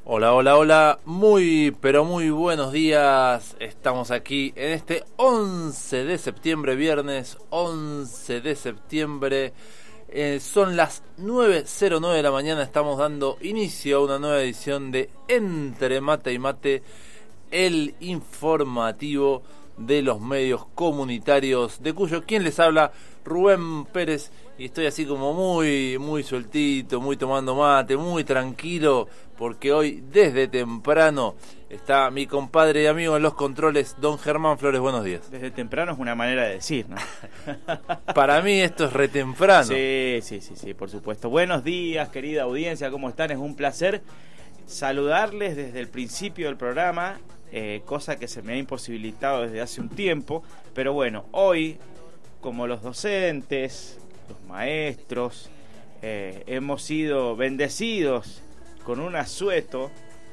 Hola, hola, hola, muy, pero muy buenos días. Estamos aquí en este 11 de septiembre, viernes 11 de septiembre. Son las 9:09 de la mañana, estamos dando inicio a una nueva edición de Entre Mate y Mate, el informativo de los medios comunitarios de Cuyo. ¿Quién les habla? Rubén Pérez, y estoy así como muy sueltito, muy tomando mate, muy tranquilo, porque hoy desde temprano está mi compadre y amigo en los controles, don Germán Flores. Buenos días. Desde temprano es una manera de decir, ¿no? Para mí esto es re temprano. Sí, por supuesto. Buenos días, querida audiencia, ¿cómo están? Es un placer saludarles desde el principio del programa, cosa que se me ha imposibilitado desde hace un tiempo, pero bueno, hoy, como los docentes, los maestros, hemos sido bendecidos con un asueto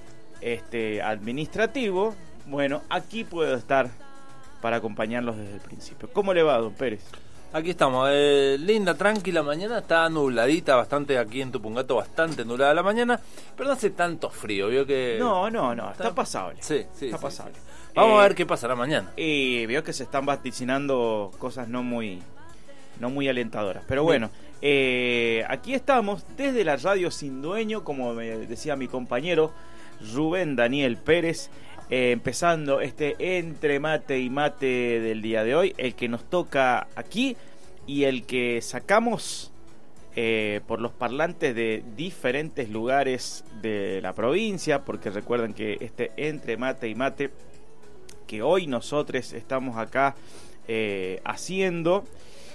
administrativo. Bueno, aquí puedo estar para acompañarlos desde el principio. ¿Cómo le va, don Pérez? Aquí estamos, linda, tranquila mañana, está nubladita bastante aquí en Tupungato, bastante nublada la mañana, pero no hace tanto frío, vio que... No, está pasable. Sí, está pasable. Vamos a ver qué pasará mañana. Y veo que se están vaticinando cosas no muy alentadoras, pero bueno, aquí estamos desde la radio Sin Dueño, como me decía mi compañero Rubén Daniel Pérez, empezando este Entre Mate y Mate del día de hoy, el que nos toca aquí y el que sacamos por los parlantes de diferentes lugares de la provincia, porque recuerden que este Entre Mate y Mate que hoy nosotros estamos acá haciendo,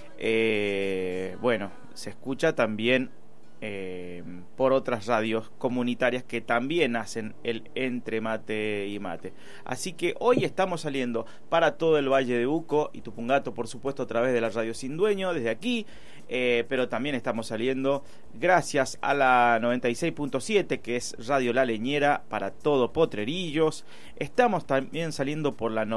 bueno, se escucha también por otras radios comunitarias que también hacen el Entre Mate y Mate. Así que hoy estamos saliendo para todo el Valle de Uco y Tupungato, por supuesto, a través de la radio Sin Dueño, desde aquí, pero también estamos saliendo gracias a la 96.7, que es Radio La Leñera, para todo Potrerillos. Estamos también saliendo por la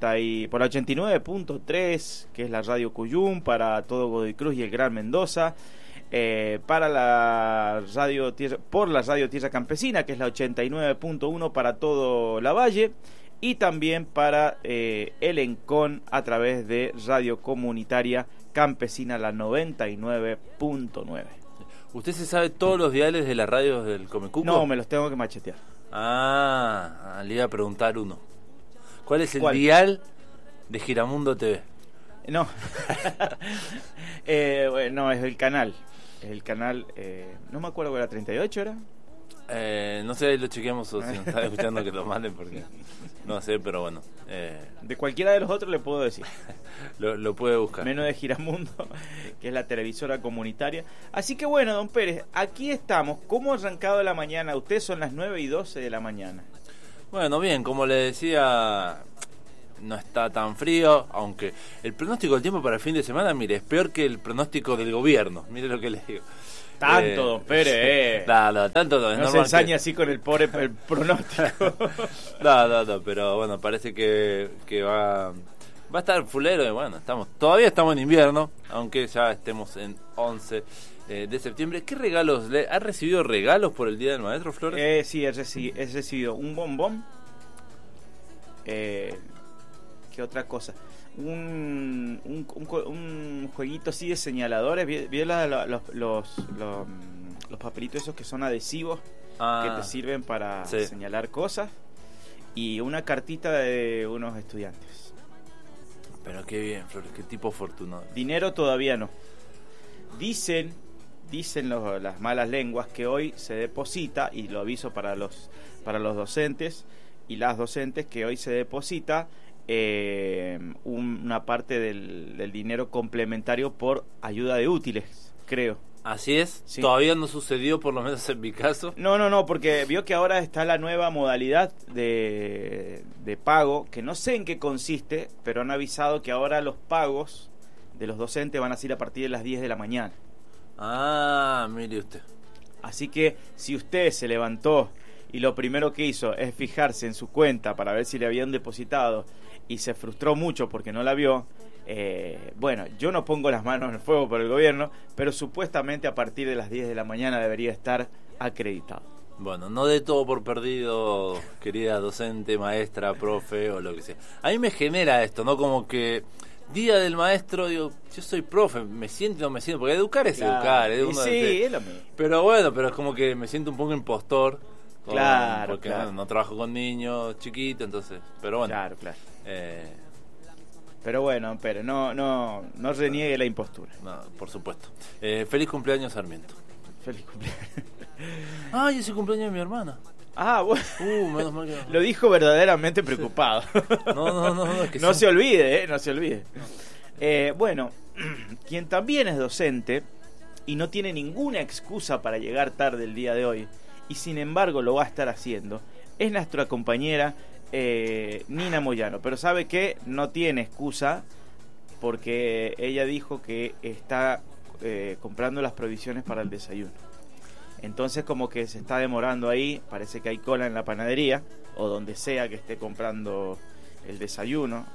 89.3, que es la radio Cuyum, para todo Godoy Cruz y el Gran Mendoza. Para la radio Tierra Campesina, que es la 89.1 para todo la Valle, y también para el Encón a través de Radio Comunitaria Campesina, la 99.9. ¿Usted se sabe todos los diales de las radios del Comecuco? No, me los tengo que machetear. Le iba a preguntar uno. ¿Cuál es el dial de Giramundo TV? No, no, es el canal. Es el canal, no me acuerdo, ¿era 38 era? No sé, lo chequeamos o si nos están escuchando que lo manden porque no sé, pero bueno. De cualquiera de los otros le puedo decir. lo puede buscar. Menos de Giramundo, que es la televisora comunitaria. Así que bueno, don Pérez, aquí estamos. ¿Cómo ha arrancado la mañana? Ustedes son las 9:12 de la mañana. Bueno, bien, como le decía, no está tan frío, aunque el pronóstico del tiempo para el fin de semana, mire, es peor que el pronóstico del gobierno. Mire lo que les digo. Tanto, don Pérez. No, tanto no. No se ensaña así con el pobre el pronóstico. No, pero bueno, parece que va a estar fulero y bueno, todavía estamos en invierno, aunque ya estemos en 11 de septiembre. ¿Qué regalos? ¿Ha recibido regalos por el Día del Maestro, Flores? Sí, he recibido un bombón. ¿Qué otra cosa? Un jueguito así de señaladores. ¿Vio los papelitos esos que son adhesivos que te sirven para señalar cosas? Y una cartita de unos estudiantes. Pero qué bien, Flores, qué tipo afortunado. Dinero todavía no. Dicen las malas lenguas que hoy se deposita, y lo aviso para los docentes y las docentes, que hoy se deposita una parte del dinero complementario por ayuda de útiles, creo. Así es, sí. Todavía no sucedió, por lo menos en mi caso. No, porque vio que ahora está la nueva modalidad de pago, que no sé en qué consiste, pero han avisado que ahora los pagos de los docentes van a ser a partir de las 10 de la mañana. Mire usted. Así que si usted se levantó y lo primero que hizo es fijarse en su cuenta para ver si le habían depositado y se frustró mucho porque no la vio, bueno, yo no pongo las manos en el fuego por el gobierno, pero supuestamente a partir de las 10 de la mañana debería estar acreditado. Bueno, no dé todo por perdido, querida docente, maestra, profe o lo que sea. A mí me genera esto, ¿no? Como que día del maestro, digo, yo soy profe, me siento y no me siento, porque educar es educar. Sí, es lo mismo. Pero bueno, pero es como que me siento un poco impostor. Porque claro. No trabajo con niños chiquitos, entonces, pero bueno. Claro. Pero bueno, pero no reniegue la impostura. No, por supuesto. Feliz cumpleaños, Sarmiento. Feliz cumpleaños. Ay, es el cumpleaños de mi hermana. Ah, bueno. Menos mal que... Lo dijo verdaderamente preocupado. No, es que no se olvide, no se olvide. Bueno, quien también es docente y no tiene ninguna excusa para llegar tarde el día de hoy, y sin embargo lo va a estar haciendo, es nuestra compañera Nina Moyano. Pero sabe que no tiene excusa porque ella dijo que está comprando las provisiones para el desayuno. Entonces como que se está demorando ahí, parece que hay cola en la panadería o donde sea que esté comprando el desayuno.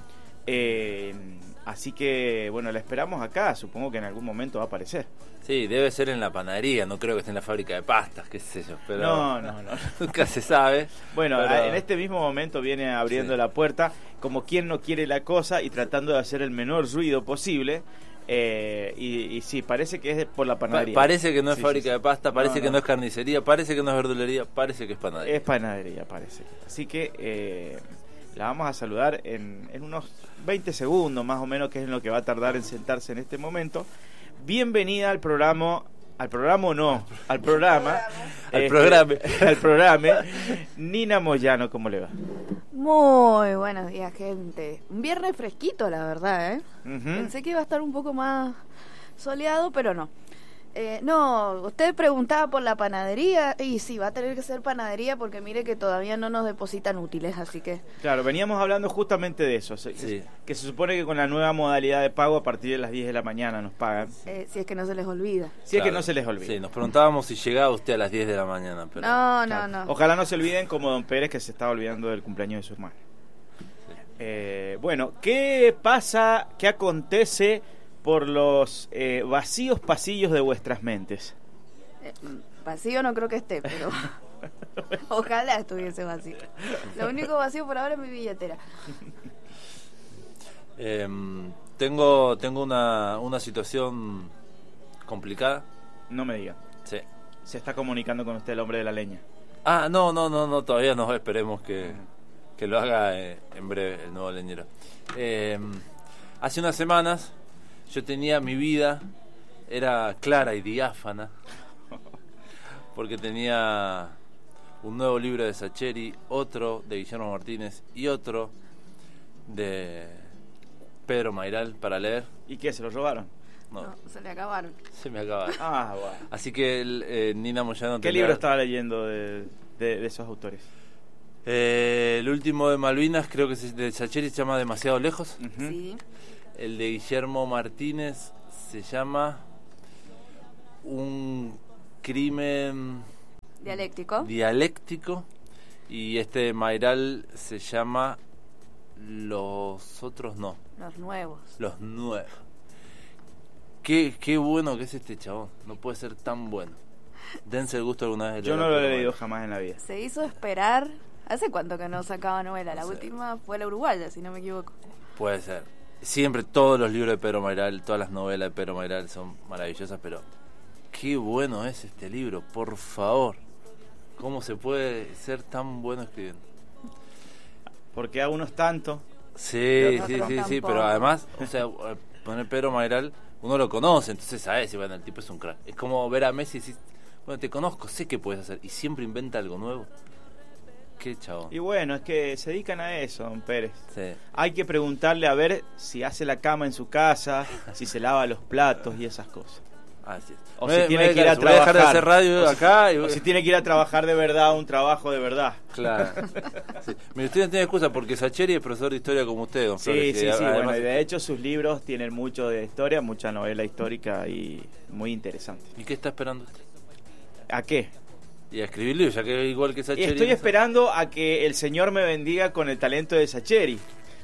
Así que bueno, la esperamos acá, supongo que en algún momento va a aparecer. Sí, debe ser en la panadería, no creo que esté en la fábrica de pastas, qué sé yo. Pero no. Nunca se sabe. Bueno, pero... en este mismo momento viene abriendo la puerta, como quien no quiere la cosa y tratando de hacer el menor ruido posible. Y sí, parece que es por la panadería. Parece que no es fábrica de pasta, parece que no es carnicería, parece que no es verdulería, parece que es panadería. Es panadería, parece. Así que la vamos a saludar en unos 20 segundos más o menos, que es en lo que va a tardar en sentarse en este momento. Bienvenida al programa. Al programa. Al programa. Nina Moyano, ¿cómo le va? Muy buenos días, gente. Un viernes fresquito, la verdad, ¿eh? Uh-huh. Pensé que iba a estar un poco más soleado, pero no. No, usted preguntaba por la panadería, y sí, va a tener que ser panadería porque mire que todavía no nos depositan útiles, así que... Claro, veníamos hablando justamente de eso, sí. Que se supone que con la nueva modalidad de pago a partir de las 10 de la mañana nos pagan. Si es que no se les olvida. Si es que no se les olvida. Sí, nos preguntábamos si llegaba usted a las 10 de la mañana. Pero... No. Ojalá no se olviden como don Pérez, que se estaba olvidando del cumpleaños de su hermano. Sí. Bueno, ¿qué pasa, qué acontece por los vacíos pasillos de vuestras mentes? Vacío no creo que esté, pero ojalá estuviese vacío. Lo único vacío por ahora es mi billetera. Tengo una situación complicada. No me diga. Sí. Se está comunicando con usted el hombre de la leña. Ah, no, todavía no, esperemos que lo haga en breve el nuevo leñero. Hace unas semanas yo tenía mi vida, era clara y diáfana, porque tenía un nuevo libro de Sacheri, otro de Guillermo Martínez y otro de Pedro Mairal para leer. ¿Y qué, se lo robaron? No, se le acabaron. Se me acabaron. Ah, bueno. Así que Nina Moyano... ¿Qué libro estaba leyendo de esos autores? El último de Malvinas, creo que de Sacheri, se llama Demasiado Lejos. Uh-huh. Sí. El de Guillermo Martínez se llama Un crimen dialéctico. Y este de Mairal se llama Los otros no. Los nuevos. Qué bueno que es este chabón. No puede ser tan bueno. Dense el gusto alguna vez de leerlo. Yo no lo he leído jamás en la vida. Se hizo esperar. ¿Hace cuánto que no sacaba novela? La última fue La Uruguaya, si no me equivoco. Puede ser. Siempre todos los libros de Pedro Mairal, todas las novelas de Pedro Mairal son maravillosas, pero qué bueno es este libro, por favor. ¿Cómo se puede ser tan bueno escribiendo? Porque a unos tanto. Sí, pero además, o sea, poner Pedro Mairal, uno lo conoce, entonces sabes si bueno, el tipo es un crack. Es como ver a Messi y decir, bueno, te conozco, sé qué puedes hacer, y siempre inventa algo nuevo. Qué chabón. Y bueno, es que se dedican a eso, don Pérez. Sí. Hay que preguntarle a ver si hace la cama en su casa, si se lava los platos y esas cosas. Así es. O si tiene que ir a trabajar. Voy a dejar de hacer radio acá. O si tiene que ir a trabajar de verdad, un trabajo de verdad. Claro. Sí. Mire, usted no tiene excusa porque Sacheri es profesor de historia como usted, don Flores. Sí. Bueno, y de hecho sus libros tienen mucho de historia, mucha novela histórica y muy interesante. ¿Y qué está esperando usted? ¿A qué? Y a escribirlo, ya que igual que Sacheri. Estoy esperando a que el Señor me bendiga con el talento de Sacheri.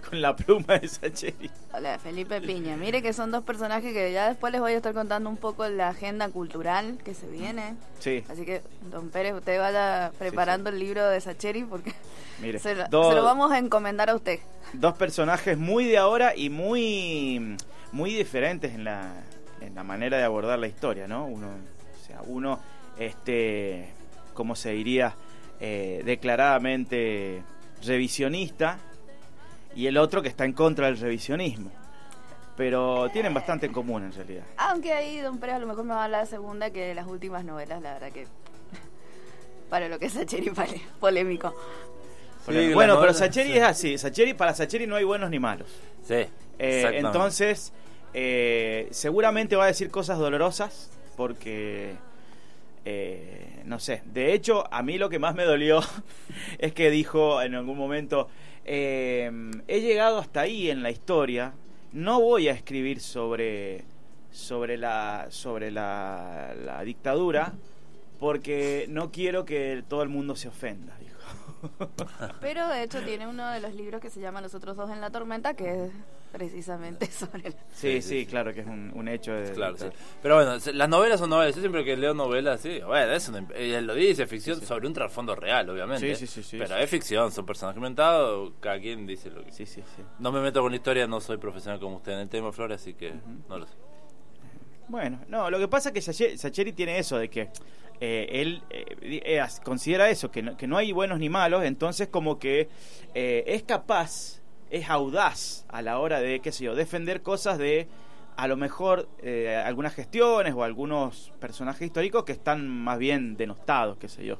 con la pluma de Sacheri. Hola, Felipe Piña. Mire que son dos personajes que ya después les voy a estar contando un poco la agenda cultural que se viene. Sí. Así que, don Pérez, usted vaya preparando el libro de Sacheri porque Mire, se lo vamos a encomendar a usted. Dos personajes muy de ahora y muy diferentes en la manera de abordar la historia, ¿no? Uno, como se diría, declaradamente revisionista, y el otro que está en contra del revisionismo. Pero tienen bastante en común en realidad. Aunque ahí don Pérez a lo mejor me va a hablar de segunda que de las últimas novelas, la verdad que para lo que es Sacheri polémico. Sí, bueno, pero novela, Sacheri sí. es así. Para Sacheri no hay buenos ni malos. Sí, Entonces, seguramente va a decir cosas dolorosas porque, no sé. De hecho, a mí lo que más me dolió es que dijo en algún momento, he llegado hasta ahí en la historia, no voy a escribir sobre la dictadura porque no quiero que todo el mundo se ofenda, dijo. Pero de hecho tiene uno de los libros que se llama Los otros dos en la tormenta, que es precisamente sobre el... Sí, claro que es un hecho de... Claro, sí. Pero bueno, las novelas son novelas. Yo siempre que leo novelas, sí, bueno, él lo dice, ficción sobre un trasfondo real, obviamente. Sí, pero es ficción, son personajes inventados, cada quien dice lo que... Sí. No me meto con la historia, no soy profesional como usted en el tema, Flor, así que no lo sé. Bueno, no, lo que pasa es que Sacheri tiene eso de que él considera eso, que no hay buenos ni malos, entonces como que es capaz, es audaz a la hora de, qué sé yo, defender cosas de, a lo mejor, algunas gestiones o algunos personajes históricos que están más bien denostados, qué sé yo.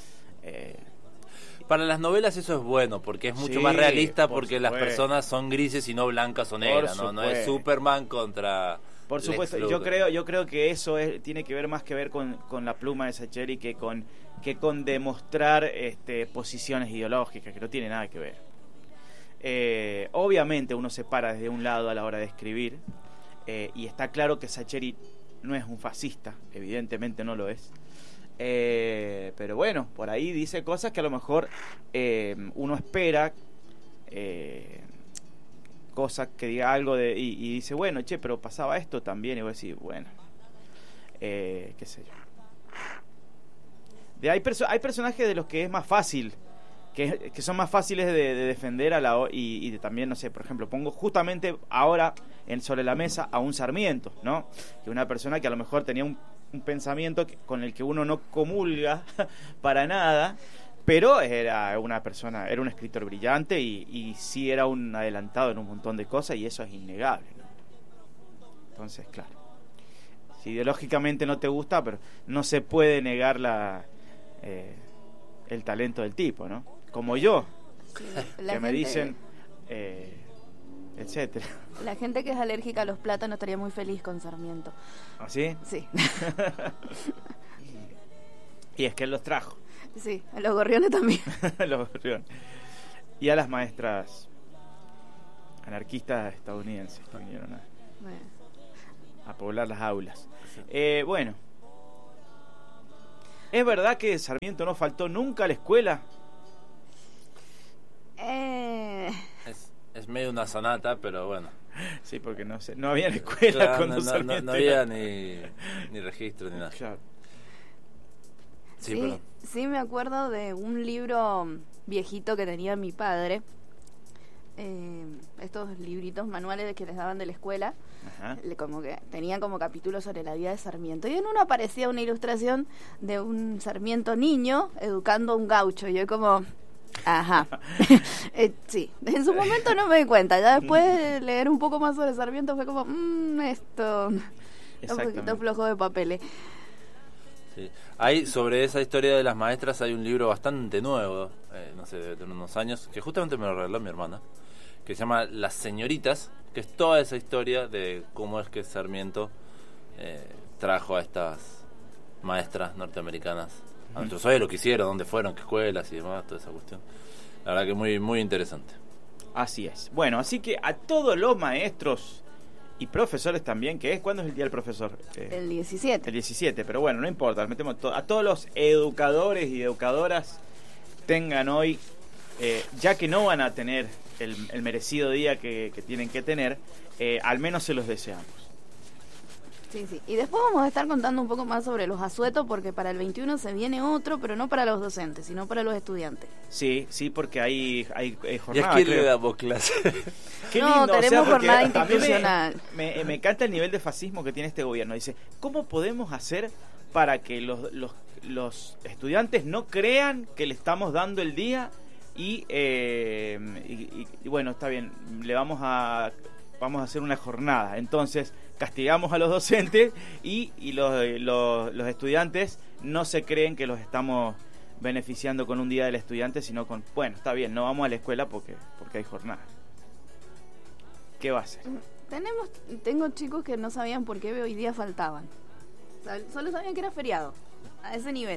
Para las novelas eso es bueno, porque es mucho más realista, porque las personas son grises y no blancas o negras, ¿no? No es Superman contra... Por supuesto, yo creo que eso tiene que ver más que ver con la pluma de Sacheri que con demostrar posiciones ideológicas, que no tiene nada que ver. Obviamente uno se para desde un lado a la hora de escribir, y está claro que Sacheri no es un fascista, evidentemente no lo es. Pero bueno, por ahí dice cosas que a lo mejor uno espera, cosas que diga algo y dice, bueno, pero pasaba esto también, y voy a decir, bueno, qué sé yo. Hay personajes de los que es más fácil, que son más fáciles de defender y también, no sé, por ejemplo, pongo justamente ahora sobre la mesa a un Sarmiento, ¿no? Que una persona que a lo mejor tenía un pensamiento con el que uno no comulga para nada, pero era un escritor brillante y sí era un adelantado en un montón de cosas, y eso es innegable, ¿no? Entonces, claro, si ideológicamente no te gusta, pero no se puede negar el talento del tipo, ¿no? Como yo, Sí, que me dicen, etcétera. La gente que es alérgica a los plátanos estaría muy feliz con Sarmiento. ¿Ah, sí? Sí. Y es que él los trajo. Sí, a los gorriones también. Los gorriones. Y a las maestras anarquistas estadounidenses que vinieron a poblar las aulas. Bueno, ¿es verdad que Sarmiento no faltó nunca a la escuela? Es medio una sonata, pero bueno. Sí, porque no había en la escuela Claro, cuando Sarmiento no había ni registro ni nada. Claro. Sí, me acuerdo de un libro viejito que tenía mi padre, estos libritos manuales que les daban de la escuela. Ajá. Como que tenían como capítulos sobre la vida de Sarmiento, y en uno aparecía una ilustración de un Sarmiento niño educando a un gaucho, y yo como... Ajá. Sí, en su momento no me di cuenta, ya después de leer un poco más sobre Sarmiento fue como, esto un poquito flojo de papeles. Sí. Sobre esa historia de las maestras hay un libro bastante nuevo, no sé, debe tener unos años, que justamente me lo regaló mi hermana, que se llama Las Señoritas, que es toda esa historia de cómo es que Sarmiento trajo a estas maestras norteamericanas a nuestro país, lo que hicieron, dónde fueron, qué escuelas y demás, toda esa cuestión. La verdad que muy, muy interesante. Así es. Bueno, así que a todos los maestros y profesores también, ¿cuándo es el día del profesor? El 17. El 17, pero bueno, no importa, metemos a todos los educadores y educadoras tengan hoy, ya que no van a tener el merecido día que tienen que tener, al menos se los deseamos. Sí, sí. Y después vamos a estar contando un poco más sobre los asuetos, porque para el 21 se viene otro, pero no para los docentes, sino para los estudiantes. Sí, porque hay jornada. ¿Y a quién le damos clase? Qué no, lindo, tenemos porque jornada a mí institucional. me encanta el nivel de fascismo que tiene este gobierno. Dice, ¿cómo podemos hacer para que los estudiantes no crean que le estamos dando el día? Y bueno, está bien, vamos a hacer una jornada. Entonces castigamos a los docentes y los estudiantes no se creen que los estamos beneficiando con un día del estudiante, sino con, bueno, está bien, no vamos a la escuela porque hay jornada. ¿Qué va a hacer? Tengo chicos que no sabían por qué hoy día faltaban. Solo sabían que era feriado, a ese nivel.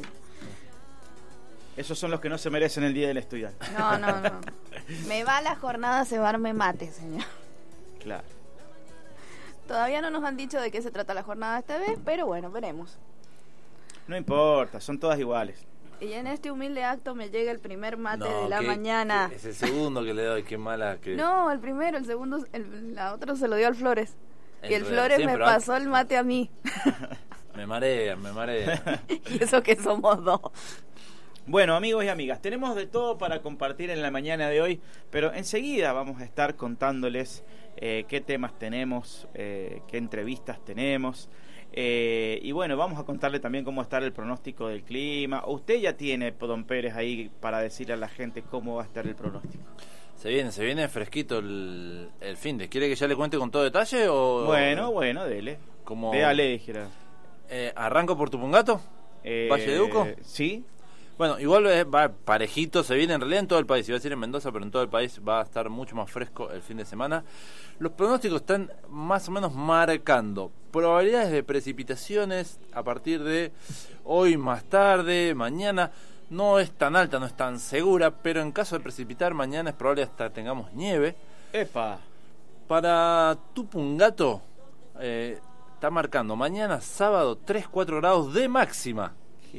Esos son los que no se merecen el día del estudiante. No. Me va la jornada a cebarme mate, señor. Claro. Todavía no nos han dicho de qué se trata la jornada esta vez, pero bueno, veremos. No importa, son todas iguales. Y en este humilde acto me llega el primer mate de la mañana. Es el segundo que le doy, qué mala que... No, el primero, el segundo, la otra se lo dio al Flores. Y el Flores Flores me pasó el mate a mí. Me marea. Y eso que somos dos. Bueno, amigos y amigas, tenemos de todo para compartir en la mañana de hoy, pero enseguida vamos a estar contándoles qué temas tenemos, qué entrevistas tenemos, y bueno, vamos a contarle también cómo está el pronóstico del clima. Usted ya tiene, don Pérez, ahí para decirle a la gente cómo va a estar el pronóstico. Se viene fresquito el fin de. ¿Quiere que ya le cuente con todo detalle o...? Bueno, dele. Como... Déale, dijera. ¿Arranco por Tupungato? ¿Valle de Uco? Sí. Bueno, igual va parejito, se viene en realidad en todo el país, iba a decir en Mendoza, pero en todo el país va a estar mucho más fresco el fin de semana. Los pronósticos están más o menos marcando probabilidades de precipitaciones a partir de hoy más tarde, mañana. No es tan alta, no es tan segura, pero en caso de precipitar mañana es probable hasta tengamos nieve. ¡Epa! Para Tupungato está marcando mañana sábado 3-4 grados de máxima.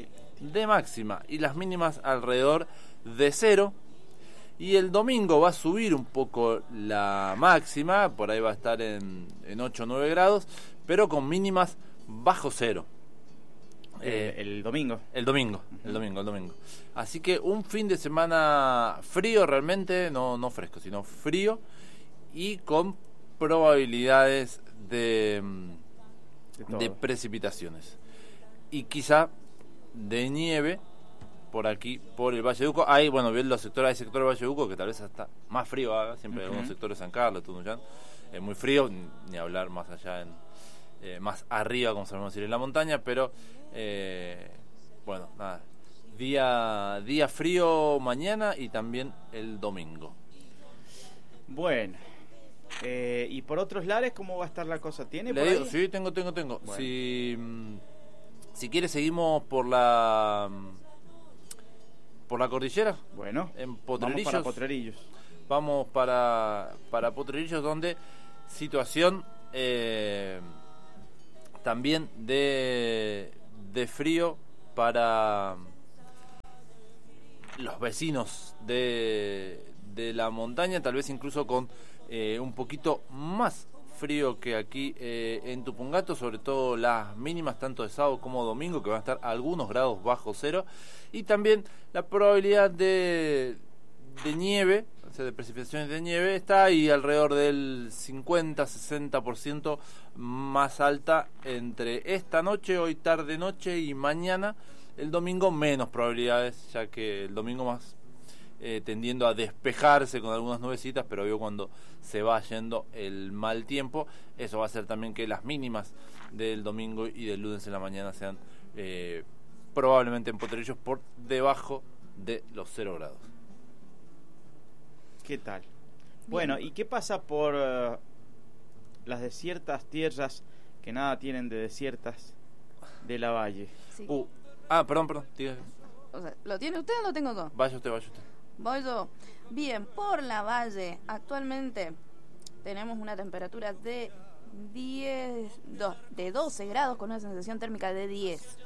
Y las mínimas alrededor de 0. Y el domingo va a subir un poco la máxima, por ahí va a estar en 8 o 9 grados, pero con mínimas bajo 0. El domingo. El domingo. Así que un fin de semana frío realmente, no fresco, sino frío y con probabilidades de precipitaciones. Y quizá de nieve por aquí, por el Valle de Uco. Hay sectores del Valle de Uco que tal vez hasta más frío haga, siempre hay algunos sectores de San Carlos, Tunuyán, es muy frío, ni hablar más allá más arriba, como sabemos decir, en la montaña, pero nada, día frío mañana y también el domingo. Bueno, y por otros lares, ¿cómo va a estar la cosa? ¿Tiene por ahí? Sí, tengo. Bueno. Si quiere seguimos por la cordillera. Bueno, en Potrerillos. Vamos para Potrerillos, donde situación también de frío para los vecinos de la montaña, tal vez incluso con un poquito más frío que aquí en Tupungato, sobre todo las mínimas tanto de sábado como domingo, que van a estar algunos grados bajo 0, y también la probabilidad de nieve, o sea, de precipitaciones de nieve, está ahí alrededor del 50-60% más alta entre esta noche, hoy tarde noche y mañana. El domingo menos probabilidades, ya que el domingo más tendiendo a despejarse con algunas nubecitas, pero veo cuando se va yendo el mal tiempo, eso va a hacer también que las mínimas del domingo y del lunes en la mañana sean probablemente en Potrerillos por debajo de los 0 grados. ¿Qué tal? Bueno, ¿y qué pasa por las desiertas tierras que nada tienen de desiertas de la Valle? Sí. Perdón, diga. O sea, ¿lo tiene usted o lo tengo yo? Vaya usted. Voy yo. Bien, por la Valle, actualmente tenemos una temperatura de 12 grados con una sensación térmica de 10.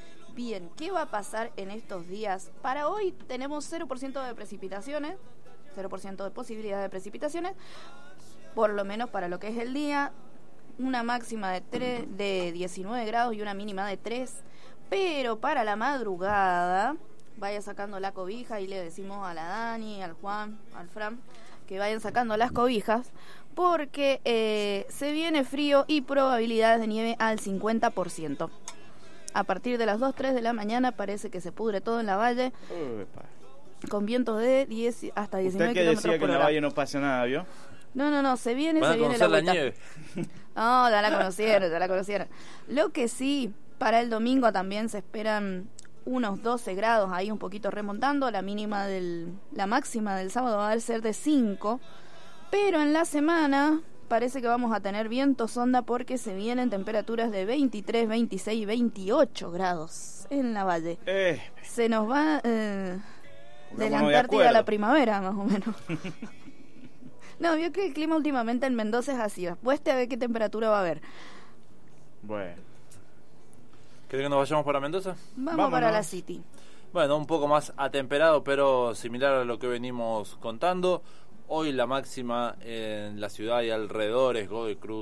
Bien, ¿qué va a pasar en estos días? Para hoy tenemos 0% de precipitaciones, 0% de posibilidad de precipitaciones, por lo menos para lo que es el día, una máxima de 19 grados y una mínima de 3, pero para la madrugada, vaya sacando la cobija y le decimos a la Dani, al Juan, al Fran, que vayan sacando las cobijas, porque se viene frío y probabilidades de nieve al 50%. A partir de las 2, 3 de la mañana parece que se pudre todo en la valle, con vientos de 10 hasta 19 kilómetros por hora. Usted que decía que en la valle no pasa nada, ¿vio? No, se viene la vuelta. Nieve. No, ya la conocieron. Lo que sí, para el domingo también se esperan unos 12 grados, ahí un poquito remontando. La máxima del sábado va a ser de 5, pero en la semana parece que vamos a tener viento sonda porque se vienen temperaturas de 23, 26 y 28 grados en la valle. Se nos va de la Antártida a la primavera, más o menos. No, vio que el clima últimamente en Mendoza es así. Pueste a ver qué temperatura va a haber. Bueno. ¿Cree que nos vayamos para Mendoza? Vámonos para la City. Bueno, un poco más atemperado, pero similar a lo que venimos contando. Hoy la máxima en la ciudad y alrededores, Godoy Cruz,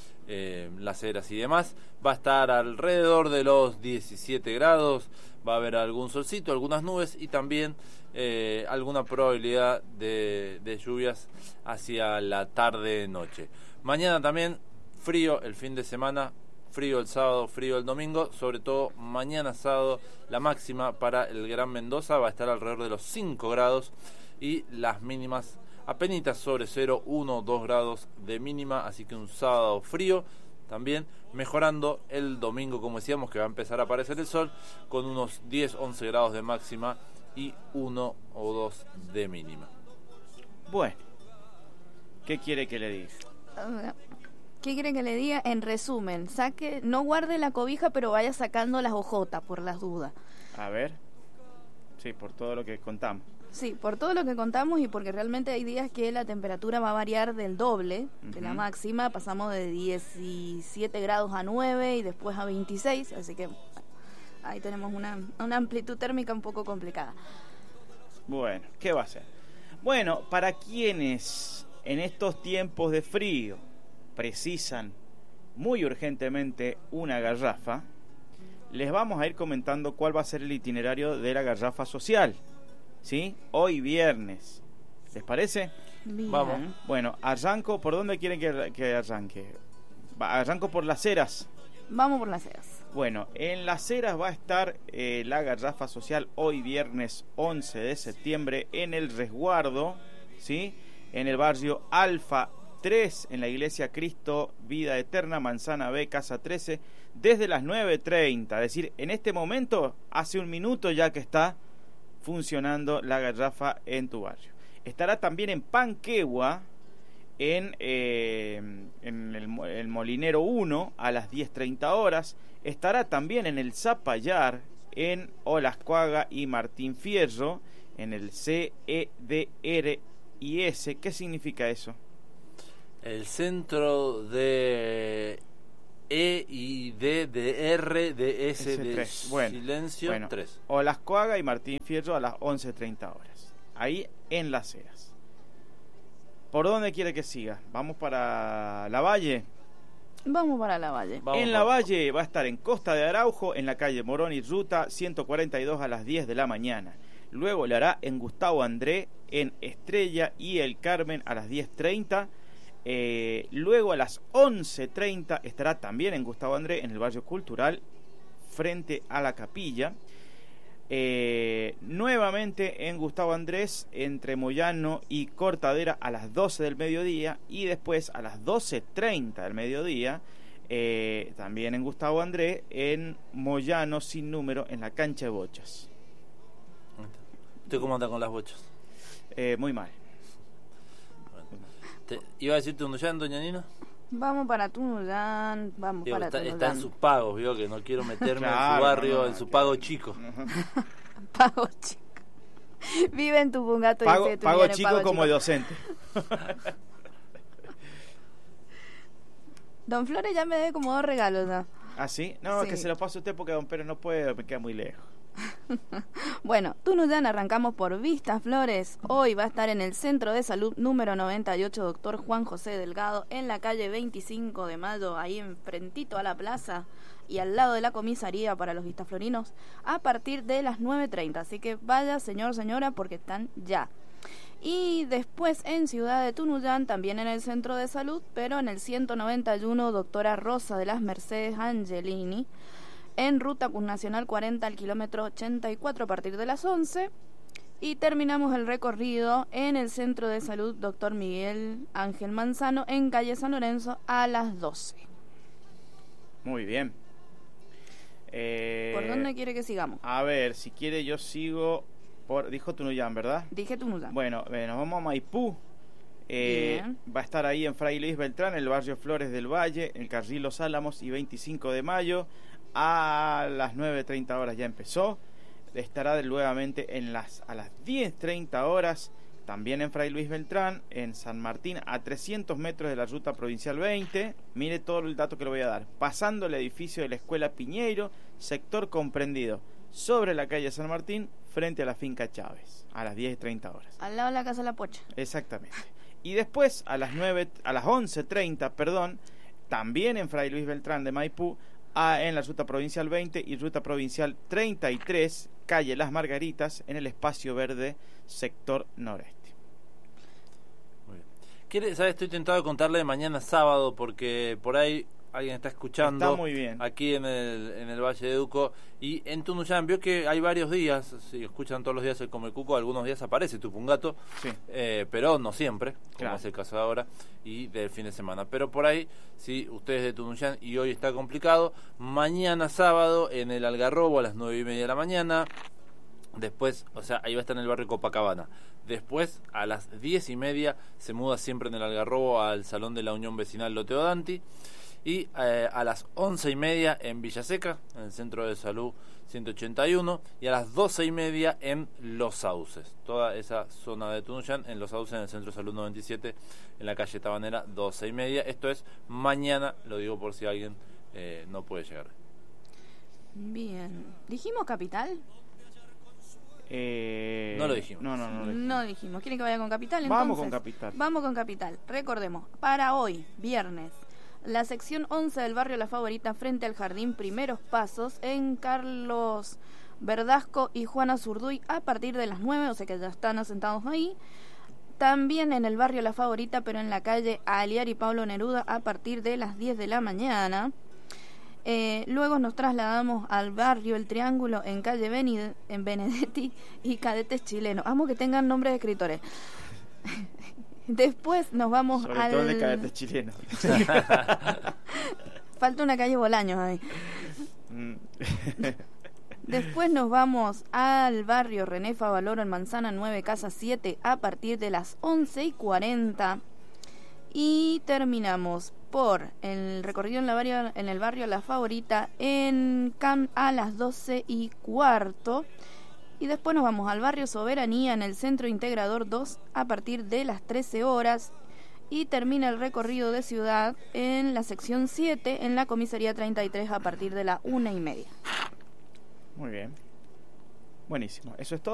Las Heras y demás, va a estar alrededor de los 17 grados. Va a haber algún solcito, algunas nubes y también alguna probabilidad de lluvias hacia la tarde-noche. Mañana también frío el fin de semana, frío el sábado, frío el domingo, sobre todo mañana sábado la máxima para el Gran Mendoza va a estar alrededor de los 5 grados y las mínimas apenitas sobre 0, 1, 2 grados de mínima, así que un sábado frío. También mejorando el domingo, como decíamos, que va a empezar a aparecer el sol con unos 10, 11 grados de máxima y 1 o 2 de mínima. Bueno, ¿qué quiere que le diga? ¿Qué quiere que le diga? En resumen, no guarde la cobija, pero vaya sacando las hojotas por las dudas. A ver. Sí, por todo lo que contamos. Sí, por todo lo que contamos y porque realmente hay días que la temperatura va a variar del doble de la máxima. Pasamos de 17 grados a 9 y después a 26, así que ahí tenemos una amplitud térmica un poco complicada. Bueno, ¿qué va a hacer? Bueno, para quienes en estos tiempos de frío precisan muy urgentemente una garrafa, les vamos a ir comentando cuál va a ser el itinerario de la garrafa social. ¿Sí? Hoy viernes. ¿Les parece? Bien. Vamos. Bueno, arranco. ¿Por dónde quieren que arranque? Arranco por Las Heras. Vamos por Las Heras. Bueno, en Las Heras va a estar la garrafa social hoy viernes 11 de septiembre en el Resguardo, ¿sí? En el barrio Alfa 3, en la iglesia Cristo Vida Eterna, Manzana B, Casa 13, desde las 9:30. Es decir, en este momento, hace un minuto ya que está funcionando la garrafa en tu barrio. Estará también en Panquegua, en el Molinero 1 a las 10:30 horas. Estará también en el Zapallar, en Olascuaga y Martín Fierro, en el CEDRIS. ¿Qué significa eso? El centro de E y D de R de S de 3. Bueno, silencio 3. Olascuaga y Martín Fierro a las 11:30 horas. Ahí en Las Heras. ¿Por dónde quiere que siga? ¿Vamos para La Valle? Vamos para La Valle. En La Valle va a estar en Costa de Araujo, en la calle Morón y Ruta 142 a las 10 de la mañana. Luego le hará en Gustavo André, en Estrella y El Carmen a las 10:30. Luego a las 11:30 estará también en Gustavo André, en el barrio cultural, frente a la capilla. Nuevamente en Gustavo Andrés, entre Moyano y Cortadera a las 12 del mediodía. Y después a las 12:30 del mediodía, también en Gustavo Andrés, en Moyano sin número, en la cancha de bochas. ¿Usted cómo anda con las bochas? Muy mal. ¿Iba a decir Tunuyán, doña Nina? Vamos para Tunuyán, Está en sus pagos, vio que no quiero meterme Claro, en su barrio, no, en su pago chico. Pago chico. Vive en Tupungato. Pago chico como docente. Don Flores ya me debe como 2 regalos, ¿no? ¿Ah, sí? No, Sí. es que se lo paso a usted porque don Pérez no puede, me queda muy lejos. Bueno, Tunuyán arrancamos por Vista Flores. Hoy va a estar en el Centro de Salud número 98, Dr. Juan José Delgado, en la calle 25 de Mayo, ahí enfrentito a la plaza y al lado de la comisaría para los vistaflorinos, a partir de las 9:30. Así que vaya, señor, señora, porque están ya. Y después en Ciudad de Tunuyán, también en el Centro de Salud, pero en el 191, Doctora Rosa de las Mercedes Angelini, en Ruta Nacional 40 al kilómetro 84 a partir de las 11. Y terminamos el recorrido en el Centro de Salud Dr. Miguel Ángel Manzano, en calle San Lorenzo, a las 12. Muy bien. ¿Por dónde quiere que sigamos? A ver, si quiere yo sigo por... Dijo Tunuyán, ¿verdad? Dije Tunuyán. Bueno, nos vamos a Maipú. Va a estar ahí en Fray Luis Beltrán, en el barrio Flores del Valle, en el Carril Los Álamos y 25 de mayo. A las 9:30 horas ya empezó. Estará nuevamente a las 10:30 horas, también en Fray Luis Beltrán, en San Martín, a 300 metros de la ruta provincial 20. Mire todo el dato que le voy a dar. Pasando el edificio de la Escuela Piñeiro, sector comprendido sobre la calle San Martín, frente a la finca Chávez, a las 10:30 horas. Al lado de la Casa de la Pocha. Exactamente. Y después, a las 11:30, también en Fray Luis Beltrán de Maipú, en la ruta provincial 20 y ruta provincial 33, calle Las Margaritas, en el espacio verde, sector noreste. Muy bien. ¿Sabes? Estoy tentado de contarle de mañana sábado, porque por ahí alguien está escuchando. Está muy bien. Aquí en el Valle de Uco y en Tunuyán. Vio que hay varios días, si escuchan todos los días el Come Cuco, algunos días aparece Tupungato, sí. Pero no siempre, como claro. es el caso de ahora y del fin de semana. Pero por ahí, si ustedes de Tunuyán y hoy está complicado, mañana sábado en el Algarrobo a las 9:30 de la mañana. Después, o sea, ahí va a estar en el barrio Copacabana. Después, a las 10:30, se muda siempre en el Algarrobo al Salón de la Unión Vecinal Loteo Danti. Y a las 11:30 en Villaseca, en el Centro de Salud 181, y a las 12:30 en Los Sauces. Toda esa zona de Tunuyán, en Los Sauces, en el Centro de Salud 97, en la calle Tabanera, 12:30. Esto es mañana, lo digo por si alguien no puede llegar. Bien. ¿Dijimos capital? No lo dijimos. No dijimos. ¿Quieren que vaya con capital entonces? Vamos con capital. Vamos con capital. Recordemos, para hoy, viernes, la sección 11 del barrio La Favorita, frente al Jardín Primeros Pasos, en Carlos Verdasco y Juana Zurduy, a partir de las 9, o sea que ya están asentados ahí. También en el barrio La Favorita, pero en la calle Aliar y Pablo Neruda, a partir de las 10 de la mañana. Luego nos trasladamos al barrio El Triángulo, en calle en Benedetti y Cadetes Chilenos. Amo que tengan nombres de escritores. Después nos vamos sobre todo el de Cadetes Chilenos. Falta una calle Bolaños ahí. Después nos vamos al barrio René Favaloro, en Manzana 9, Casa 7, a partir de las 11:40. Y terminamos por el recorrido en el barrio La Favorita, en a las 12:15. Y después nos vamos al barrio Soberanía, en el Centro Integrador 2, a partir de las 13 horas. Y termina el recorrido de ciudad en la sección 7, en la comisaría 33, a partir de la 1:30. Muy bien. Buenísimo. Eso es todo.